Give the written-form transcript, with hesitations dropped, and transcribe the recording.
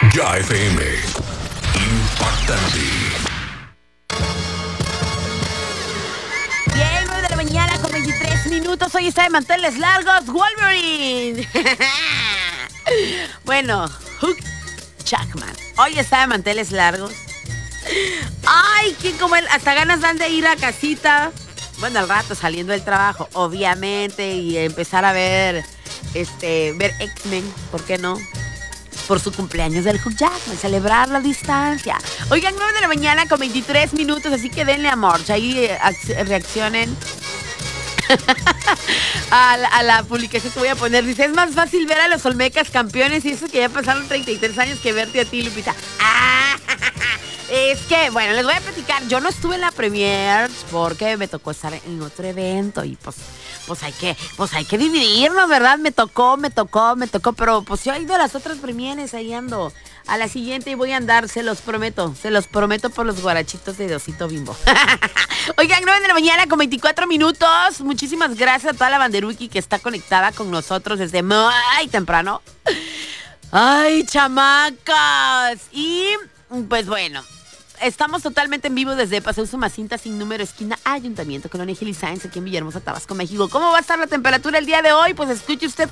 Ya FM. Impactante. Bien, 9 de la mañana con 23 minutos. Hoy está de manteles largos, Wolverine. Bueno, Hugh Jackman. Hoy está de manteles largos. Ay, ¿quién como él? Hasta ganas dan de ir a casita. Bueno, al rato saliendo del trabajo, obviamente, y empezar a ver X-Men, ¿por qué no? Por su cumpleaños del Hugh Jackman, celebrar la distancia. Oigan, 9 de la mañana con 23 minutos, así que denle amor. Ahí reaccionen a la publicación que voy a poner. Dice, es más fácil ver a los Olmecas campeones y eso que ya pasaron 33 años que verte a ti, Lupita. Es que, bueno, les voy a platicar. Yo no estuve en la premier porque me tocó estar en otro evento y pues hay que dividirnos, ¿verdad? Me tocó, pero pues yo he ido a las otras premieres, ahí ando. A la siguiente y voy a andar, se los prometo por los guarachitos de Diosito Bimbo. Oigan, 9 de la mañana con 24 minutos. Muchísimas gracias a toda la banderuki que está conectada con nosotros desde muy temprano. Ay, chamacas. Y pues bueno, estamos totalmente en vivo desde Paseo Sumacinta sin número, esquina Ayuntamiento, Colonia Gil y Sáenz, aquí en Villahermosa, Tabasco, México. ¿Cómo va a estar la temperatura el día de hoy? Pues escuche usted